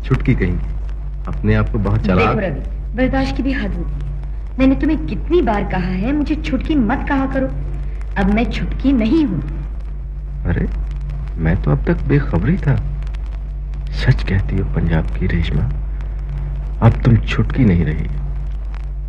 छुटकी कहेंगी। अपने आप को बहुत चालाक। देखो रवि, बर्दाश्त की भी हद होती है। मैंने तुम्हें कितनी बार कहा है मुझे छुटकी मत कहा करो। अब मैं छुटकी नहीं हूं। अरे मैं तो अब तक बेखबर ही था। सच कहती हो पंजाब की रेशमा, अब तुम छुटकी नहीं रही।